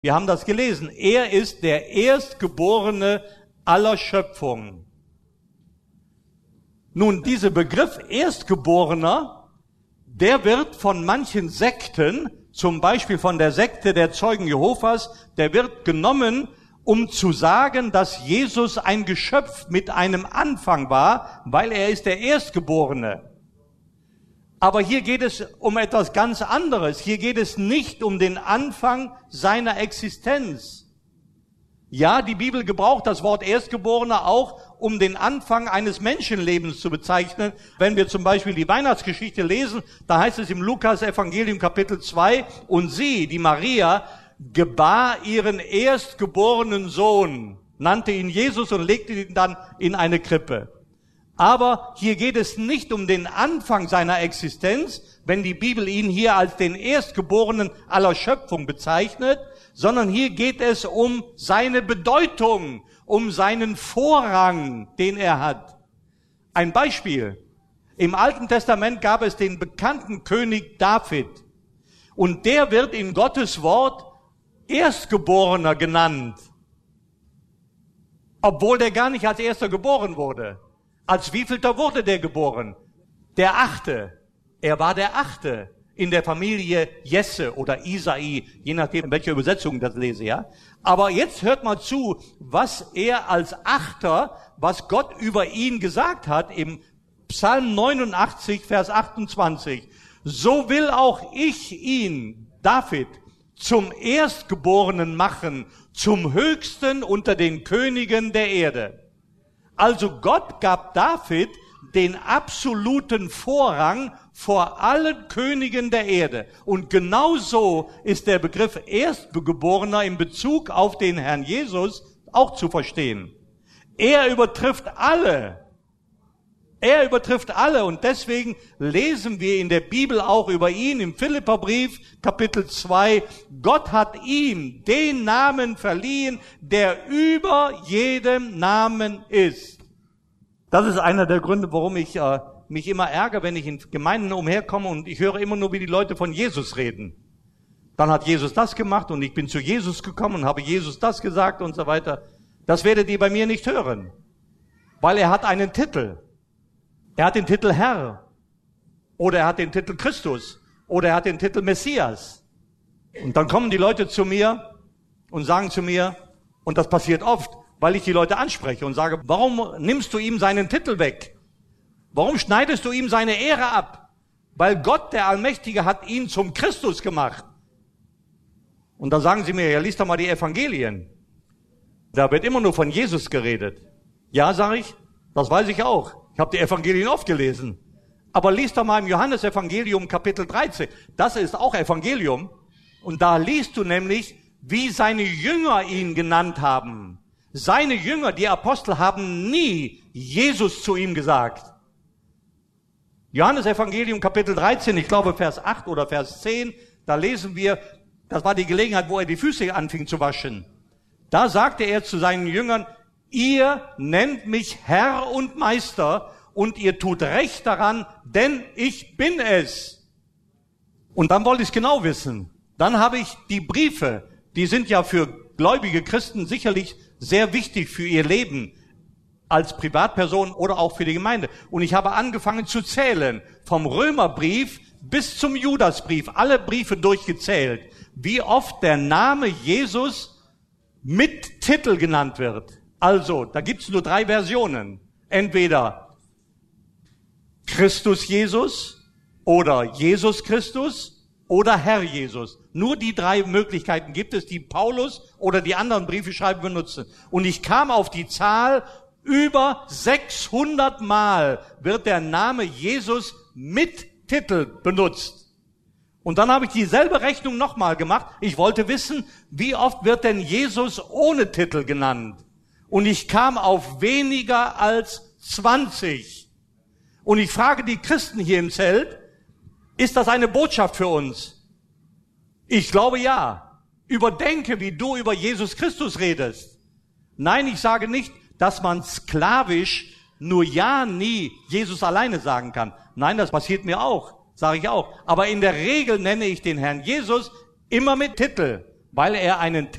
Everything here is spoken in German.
Wir haben das gelesen. Er ist der Erstgeborene aller Schöpfung. Nun, dieser Begriff Erstgeborener, der wird von manchen Sekten, zum Beispiel von der Sekte der Zeugen Jehovas, der wird genommen, um zu sagen, dass Jesus ein Geschöpf mit einem Anfang war, weil er ist der Erstgeborene. Aber hier geht es um etwas ganz anderes. Hier geht es nicht um den Anfang seiner Existenz. Ja, die Bibel gebraucht das Wort Erstgeborener auch, um den Anfang eines Menschenlebens zu bezeichnen. Wenn wir zum Beispiel die Weihnachtsgeschichte lesen, da heißt es im Lukas-Evangelium Kapitel 2, und sie, die Maria, gebar ihren erstgeborenen Sohn, nannte ihn Jesus und legte ihn dann in eine Krippe. Aber hier geht es nicht um den Anfang seiner Existenz, wenn die Bibel ihn hier als den Erstgeborenen aller Schöpfung bezeichnet, sondern hier geht es um seine Bedeutung, um seinen Vorrang, den er hat. Ein Beispiel. Im Alten Testament gab es den bekannten König David. Und der wird in Gottes Wort Erstgeborener genannt. Obwohl der gar nicht als Erster geboren wurde. Als wievielter wurde der geboren? Der 8. Er war der 8. in der Familie Jesse oder Isai, je nachdem, in welcher Übersetzung ich das lese, ja. Aber jetzt hört mal zu, was er als 8., was Gott über ihn gesagt hat, im Psalm 89, Vers 28. So will auch ich ihn, David, zum Erstgeborenen machen, zum Höchsten unter den Königen der Erde. Also Gott gab David den absoluten Vorrang vor allen Königen der Erde. Und genauso ist der Begriff Erstgeborener in Bezug auf den Herrn Jesus auch zu verstehen. Er übertrifft alle. Er übertrifft alle und deswegen lesen wir in der Bibel auch über ihn im Philipperbrief Kapitel 2. Gott hat ihm den Namen verliehen, der über jedem Namen ist. Das ist einer der Gründe, warum ich mich immer ärgere, wenn ich in Gemeinden umherkomme und ich höre immer nur, wie die Leute von Jesus reden. Dann hat Jesus das gemacht und ich bin zu Jesus gekommen und habe Jesus das gesagt und so weiter. Das werdet ihr bei mir nicht hören, weil er hat einen Titel. Er hat den Titel Herr oder er hat den Titel Christus oder er hat den Titel Messias. Und dann kommen die Leute zu mir und sagen zu mir, und das passiert oft, weil ich die Leute anspreche und sage, warum nimmst du ihm seinen Titel weg? Warum schneidest du ihm seine Ehre ab? Weil Gott, der Allmächtige, hat ihn zum Christus gemacht. Und da sagen sie mir, ja, lies doch mal die Evangelien. Da wird immer nur von Jesus geredet. Ja, sage ich, das weiß ich auch. Ich habe die Evangelien oft gelesen. Aber lies doch mal im Johannesevangelium Kapitel 13. Das ist auch Evangelium. Und da liest du nämlich, wie seine Jünger ihn genannt haben. Seine Jünger, die Apostel, haben nie Jesus zu ihm gesagt. Johannesevangelium Kapitel 13, ich glaube Vers 8 oder Vers 10, da lesen wir, das war die Gelegenheit, wo er die Füße anfing zu waschen. Da sagte er zu seinen Jüngern, ihr nennt mich Herr und Meister und ihr tut recht daran, denn ich bin es. Und dann wollte ich es genau wissen. Dann habe ich die Briefe, die sind ja für gläubige Christen sicherlich sehr wichtig für ihr Leben als Privatperson oder auch für die Gemeinde. Und ich habe angefangen zu zählen, vom Römerbrief bis zum Judasbrief, alle Briefe durchgezählt, wie oft der Name Jesus mit Titel genannt wird. Also, da gibt's nur 3 Versionen. Entweder Christus Jesus oder Jesus Christus oder Herr Jesus. Nur die 3 Möglichkeiten gibt es, die Paulus oder die anderen Briefeschreiber benutzen. Und ich kam auf die Zahl, über 600 Mal wird der Name Jesus mit Titel benutzt. Und dann habe ich dieselbe Rechnung nochmal gemacht. Ich wollte wissen, wie oft wird denn Jesus ohne Titel genannt? Und ich kam auf weniger als 20. Und ich frage die Christen hier im Zelt, ist das eine Botschaft für uns? Ich glaube ja. Überdenke, wie du über Jesus Christus redest. Nein, ich sage nicht, dass man sklavisch nur ja, nie Jesus alleine sagen kann. Nein, das passiert mir auch, sage ich auch. Aber in der Regel nenne ich den Herrn Jesus immer mit Titel. weil er einen